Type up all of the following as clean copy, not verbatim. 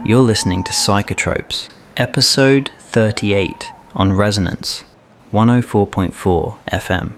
You're listening to Psychotropes, episode 38 on Resonance, 104.4 FM.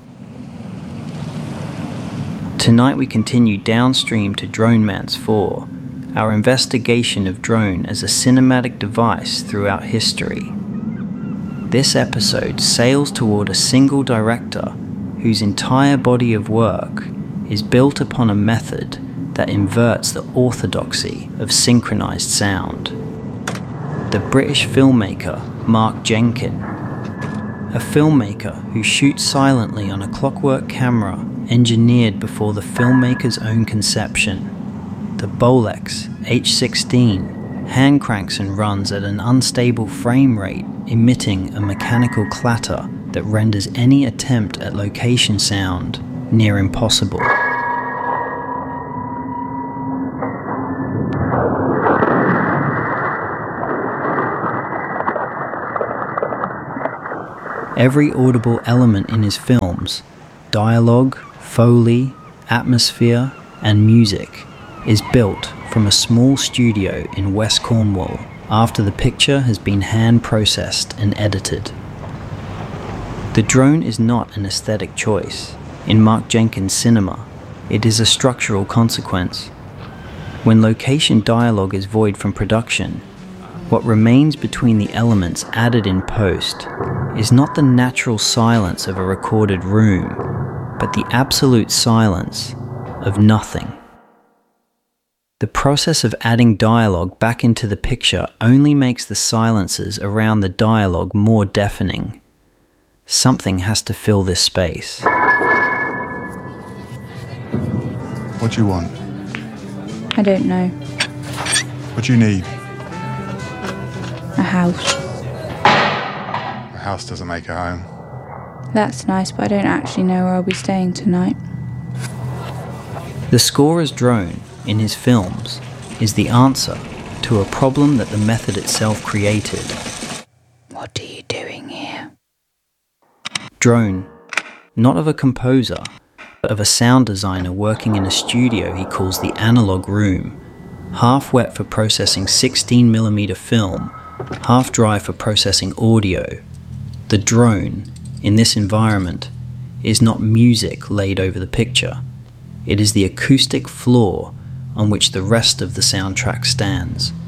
Tonight we continue downstream to Dronemance 4, our investigation of drone as a cinematic device throughout history. This episode sails toward a single director whose entire body of work is built upon a method that inverts the orthodoxy of synchronized sound. The British filmmaker Mark Jenkin, a filmmaker who shoots silently on a clockwork camera engineered before the filmmaker's own conception. The Bolex H16 hand cranks and runs at an unstable frame rate, emitting a mechanical clatter that renders any attempt at location sound near impossible. Every audible element in his films, dialogue, foley, atmosphere, and music, is built from a small studio in West Cornwall after the picture has been hand-processed and edited. The drone is not an aesthetic choice. In Mark Jenkin's cinema, it is a structural consequence. When location dialogue is void from production, what remains between the elements added in post is not the natural silence of a recorded room, but the absolute silence of nothing. The process of adding dialogue back into the picture only makes the silences around the dialogue more deafening. Something has to fill this space. What do you want? I don't know. What do you need? A house. A house doesn't make a home. That's nice, but I don't actually know where I'll be staying tonight. The scorer's drone, in his films, is the answer to a problem that the method itself created. What are you doing here? Drone, not of a composer, but of a sound designer working in a studio he calls the analog room, half wet for processing 16mm film, half dry for processing audio. The drone, in this environment, is not music laid over the picture. It is the acoustic floor on which the rest of the soundtrack stands.